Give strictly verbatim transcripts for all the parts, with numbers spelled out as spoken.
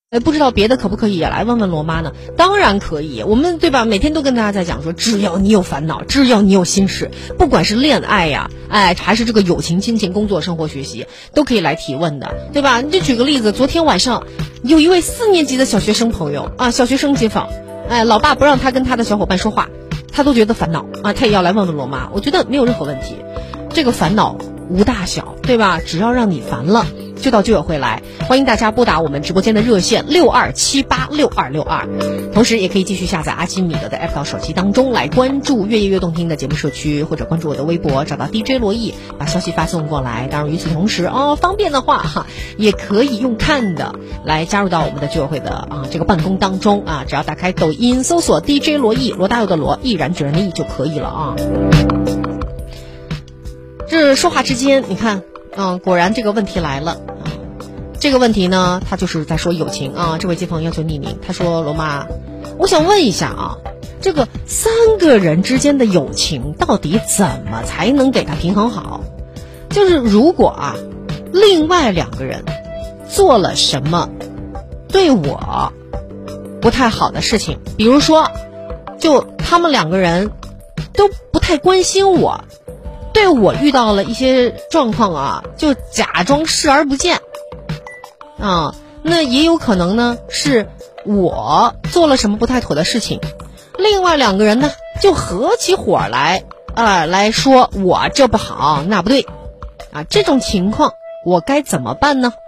哎，不知道别的可不可以也来问问罗妈呢？当然可以，我们对吧？每天都跟大家在讲说，只要你有烦恼，只要你有心事，不管是恋爱呀，哎，还是这个友情、亲情、工作、生活、学习，都可以来提问的，对吧？你就举个例子，昨天晚上有一位四年级的小学生朋友啊，小学生街访，哎，老爸不让他跟他的小伙伴说话，他都觉得烦恼啊，他也要来问问罗妈。我觉得没有任何问题，这个烦恼无大小，对吧？只要让你烦了，就到居委会来。欢迎大家拨打我们直播间的热线六二七八六二六二，同时也可以继续下载阿基米德的 app 到手机当中来关注越夜越动听的节目社区，或者关注我的微博，找到 D J 罗毅，把消息发送过来。当然与此同时哦，方便的话哈，也可以用看的来加入到我们的居委会的啊这个办公当中啊，只要打开抖音搜索 D J 罗毅，罗大佑的罗，毅然决然的毅就可以了啊。这说话之间，你看，嗯，果然这个问题来了。这个问题呢，他就是在说友情啊。这位街坊要求匿名，他说：“罗妈，我想问一下啊，这个三个人之间的友情到底怎么才能给他平衡好？就是如果啊，另外两个人做了什么对我不太好的事情，比如说，就他们两个人都不太关心我，对我遇到了一些状况啊，就假装视而不见。”啊，那也有可能呢，是我做了什么不太妥的事情，另外两个人呢就合起伙来啊，来说我这不好那不对啊，这种情况我该怎么办呢？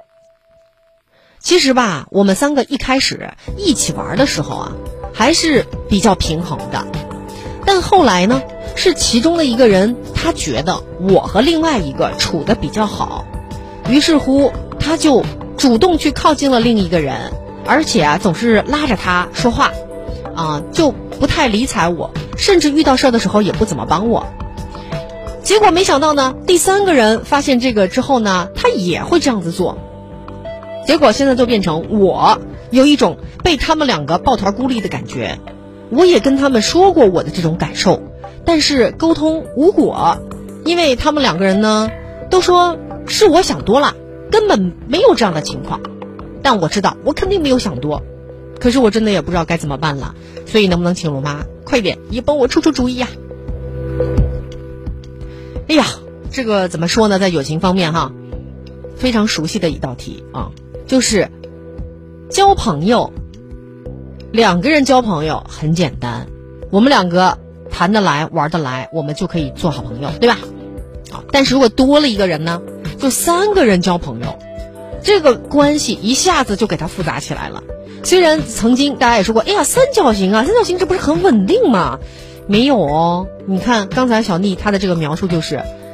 其实吧，我们三个一开始一起玩的时候啊，还是比较平衡的，但后来呢，是其中的一个人他觉得我和另外一个处得比较好，于是乎他就主动去靠近了另一个人，而且啊总是拉着他说话啊，就不太理睬我，甚至遇到事儿的时候也不怎么帮我。结果没想到呢，第三个人发现这个之后呢，他也会这样子做。结果现在就变成我有一种被他们两个抱团孤立的感觉。我也跟他们说过我的这种感受，但是沟通无果，因为他们两个人呢都说是我想多了，根本没有这样的情况。但我知道我肯定没有想多，可是我真的也不知道该怎么办了，所以能不能请罗妈快点也帮我出出主意呀？哎呀，这个怎么说呢，在友情方面哈，非常熟悉的一道题啊，就是交朋友，两个人交朋友很简单，我们两个谈得来玩得来，我们就可以做好朋友，对吧？啊，但是如果多了一个人呢，就三个人交朋友，这个关系一下子就给它复杂起来了。虽然曾经大家也说过，哎呀，三角形啊，三角形这不是很稳定吗？没有哦，你看刚才小妮她的这个描述就是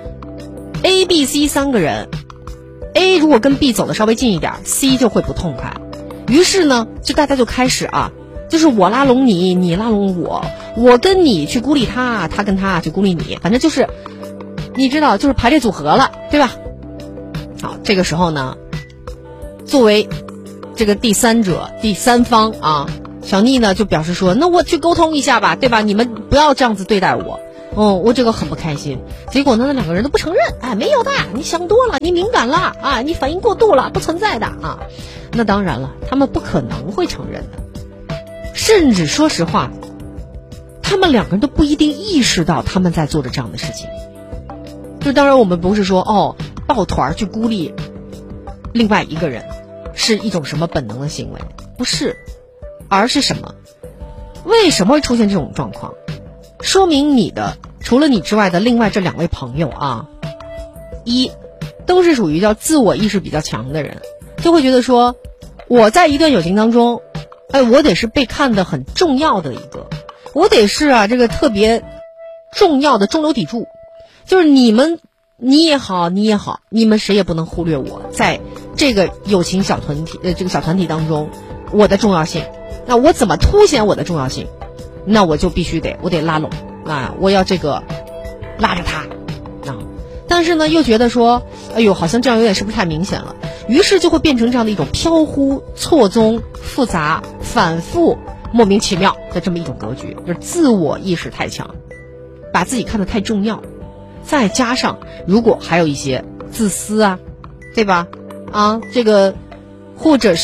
A、B、C 三个人， A 如果跟 B 走的稍微近一点， C 就会不痛快。于是呢，就大家就开始啊，就是我拉拢你，你拉拢我，我跟你去孤立他，他跟他去孤立你，反正就是你知道，就是排列组合了，对吧？好，这个时候呢，作为这个第三者第三方啊，小妮呢就表示说，那我去沟通一下吧，对吧？你们不要这样子对待我，哦，我这个很不开心。结果呢，那两个人都不承认，哎，没有的，你想多了，你敏感了啊，你反应过度了，不存在的啊。那当然了，他们不可能会承认的，甚至说实话，他们两个人都不一定意识到他们在做着这样的事情。就当然我们不是说哦，抱团去孤立另外一个人是一种什么本能的行为，不是，而是什么？为什么会出现这种状况？说明你的除了你之外的另外这两位朋友啊，一都是属于叫自我意识比较强的人，就会觉得说我在一段友情当中，哎，我得是被看得很重要的一个，我得是啊这个特别重要的中流砥柱，就是你们你也好你也好，你们谁也不能忽略我在这个友情小团体呃这个小团体当中我的重要性。那我怎么凸显我的重要性？那我就必须得我得拉拢啊，我要这个拉着他啊。但是呢又觉得说哎呦好像这样有点是不是太明显了，于是就会变成这样的一种飘忽错综复杂反复莫名其妙的这么一种格局，就是自我意识太强，把自己看得太重要，再加上如果还有一些自私啊，对吧？啊，这个或者是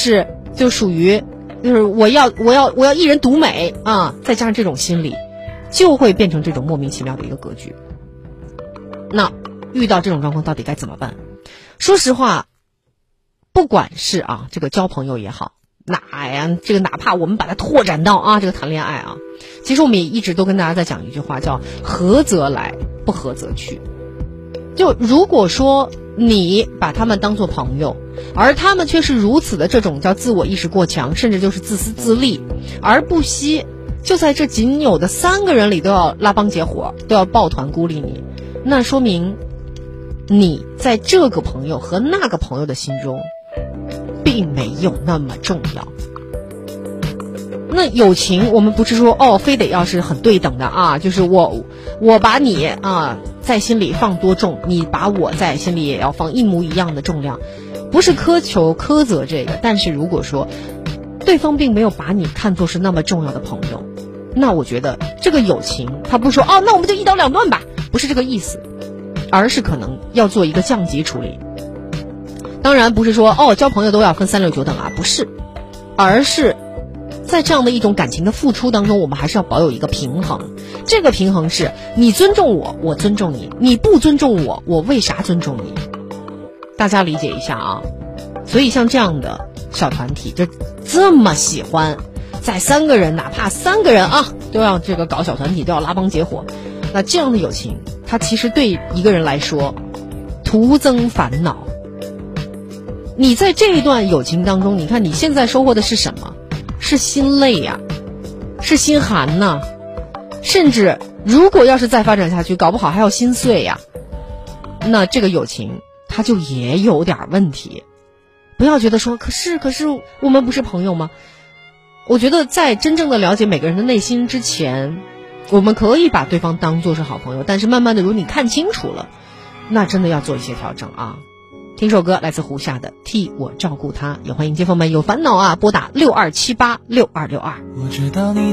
就属于就是我要我要我要一人独美啊，再加上这种心理，就会变成这种莫名其妙的一个格局。那遇到这种状况到底该怎么办？说实话，不管是啊这个交朋友也好，哪呀这个哪怕我们把它拓展到啊这个谈恋爱啊，其实我们也一直都跟大家在讲一句话，叫合则来，不合则去。就如果说你把他们当作朋友，而他们却是如此的这种叫自我意识过强，甚至就是自私自利，而不惜就在这仅有的三个人里都要拉帮结伙，都要抱团孤立你，那说明你在这个朋友和那个朋友的心中并没有那么重要。那友情我们不是说哦非得要是很对等的啊，就是我我把你啊在心里放多重，你把我在心里也要放一模一样的重量，不是苛求苛责这个。但是如果说对方并没有把你看作是那么重要的朋友，那我觉得这个友情他不说哦那我们就一刀两断吧，不是这个意思，而是可能要做一个降级处理。当然不是说哦交朋友都要分三六九等啊，不是，而是在这样的一种感情的付出当中，我们还是要保有一个平衡。这个平衡是你尊重我，我尊重你，你不尊重我，我为啥尊重你？大家理解一下啊。所以像这样的小团体就这么喜欢在三个人，哪怕三个人啊都要这个搞小团体，都要拉帮结伙，那这样的友情它其实对一个人来说徒增烦恼。你在这一段友情当中，你看你现在收获的是什么？是心累呀、啊，是心寒呐、啊，甚至如果要是再发展下去，搞不好还要心碎呀、啊。那这个友情它就也有点问题。不要觉得说可是可是我们不是朋友吗？我觉得在真正的了解每个人的内心之前，我们可以把对方当作是好朋友，但是慢慢的如果你看清楚了，那真的要做一些调整啊。听首歌来自胡夏的替我照顾他，也欢迎街坊们有烦恼啊拨打六二七八六二六二。 我知道你